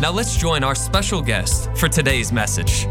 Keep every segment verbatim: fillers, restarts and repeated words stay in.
Now let's join our special guest for today's message.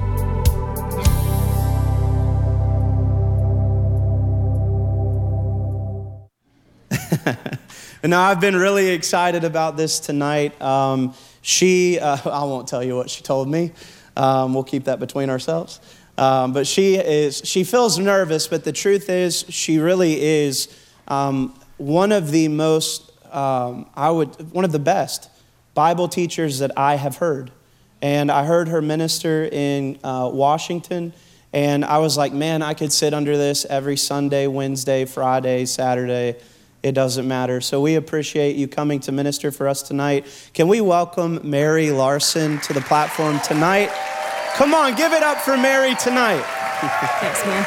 No, I've been really excited about this tonight. Um, she, uh, I won't tell you what she told me. Um, we'll keep that between ourselves. Um, but she is, she feels nervous, but the truth is, she really is um, one of the most, um, I would, one of the best Bible teachers that I have heard. And I heard her minister in uh, Washington, and I was like, man, I could sit under this every Sunday, Wednesday, Friday, Saturday. It doesn't matter. So we appreciate you coming to minister for us tonight. Can we welcome Mary Larson to the platform tonight? Come on, give it up for Mary tonight. Thanks, man.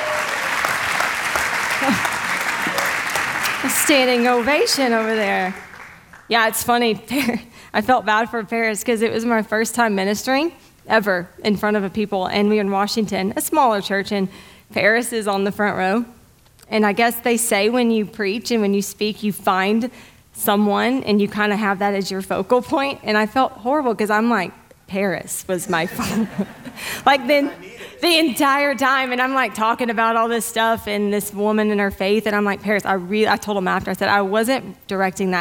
A standing ovation over there. Yeah, it's funny. I felt bad for Paris because it was my first time ministering ever in front of a people, and we were in Washington, a smaller church, and Paris is on the front row. And I guess they say when you preach and when you speak, you find someone and you kind of have that as your focal point. And I felt horrible because I'm like, Paris was my phone. Like then the entire time. And I'm like talking about all this stuff and this woman and her faith. And I'm like, Paris, I really, I told him after, I said, I wasn't directing that